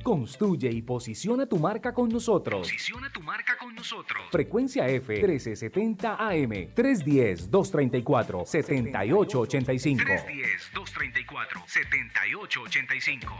Construye y posiciona tu marca con nosotros. Frecuencia F 1370 AM 310-234-7885. 310-234-7885.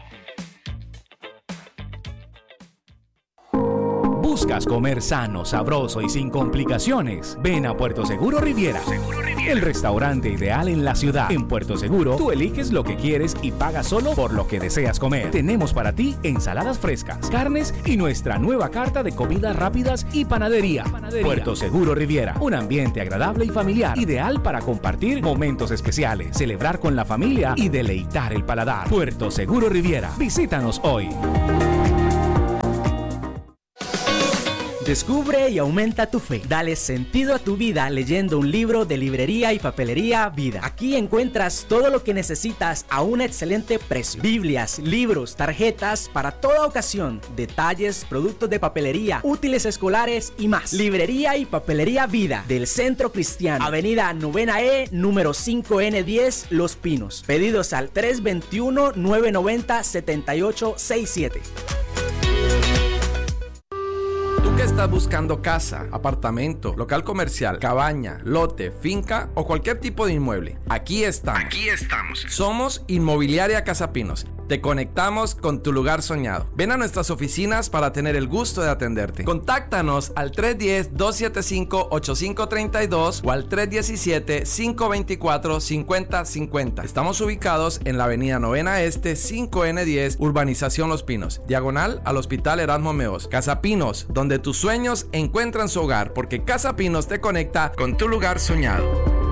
¿Buscas comer sano, sabroso y sin complicaciones? Ven a Puerto Seguro Riviera. El restaurante ideal en la ciudad. En Puerto Seguro, tú eliges lo que quieres y pagas solo por lo que deseas comer. Tenemos para ti ensaladas frescas, carnes y nuestra nueva carta de comidas rápidas y panadería. Puerto Seguro Riviera, un ambiente agradable y familiar, ideal para compartir momentos especiales, celebrar con la familia y deleitar el paladar. Puerto Seguro Riviera, visítanos hoy. Descubre y aumenta tu fe. Dale sentido a tu vida leyendo un libro de Librería y Papelería Vida. Aquí encuentras todo lo que necesitas a un excelente precio. Biblias, libros, tarjetas para toda ocasión, detalles, productos de papelería, útiles escolares y más. Librería y Papelería Vida del Centro Cristiano, Avenida 9E, número 5N10, Los Pinos. Pedidos al 321-990-7867. ¿Qué estás buscando? Casa, apartamento, local comercial, cabaña, lote, finca o cualquier tipo de inmueble. Aquí estamos. Somos Inmobiliaria Casapinos. Te conectamos con tu lugar soñado. Ven a nuestras oficinas para tener el gusto de atenderte. Contáctanos al 310-275-8532 o al 317-524-5050. Estamos ubicados en la avenida 9 Este, 5N10, Urbanización Los Pinos, diagonal al Hospital Erasmo Meos. Casapinos, donde tus sueños encuentran su hogar, porque Casapinos te conecta con tu lugar soñado.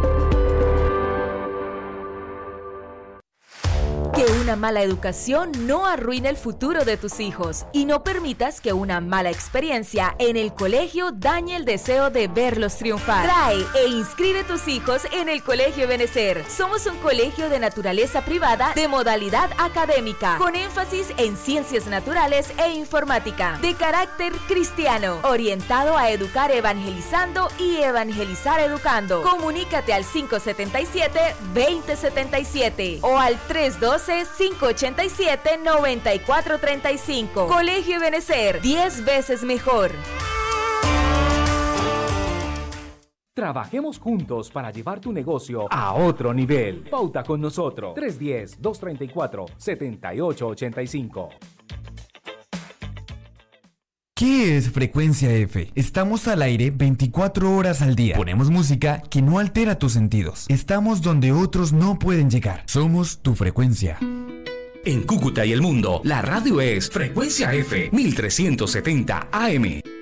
Que una mala educación no arruine el futuro de tus hijos y no permitas que una mala experiencia en el colegio dañe el deseo de verlos triunfar. Trae e inscribe tus hijos en el Colegio Ebenecer. Somos un colegio de naturaleza privada de modalidad académica, con énfasis en ciencias naturales e informática, de carácter cristiano, orientado a educar evangelizando y evangelizar educando. Comunícate al 577-2077 o al 312-587-9435. Colegio Ebenecer, 10 veces mejor. Trabajemos juntos para llevar tu negocio a otro nivel. Pauta con nosotros. 310-234-7885. ¿Qué es Frecuencia F? Estamos al aire 24 horas al día. Ponemos música que no altera tus sentidos. Estamos donde otros no pueden llegar. Somos tu frecuencia. En Cúcuta y el mundo, la radio es Frecuencia F 1370 AM.